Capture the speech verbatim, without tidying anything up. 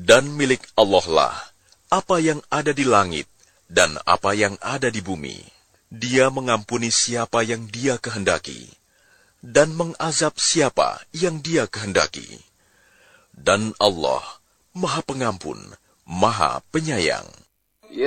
Dan milik Allah lah apa yang ada di langit dan apa yang ada di bumi. Dia mengampuni siapa yang Dia kehendaki, dan mengazab siapa yang Dia kehendaki. Dan Allah Maha Pengampun, Maha Penyayang.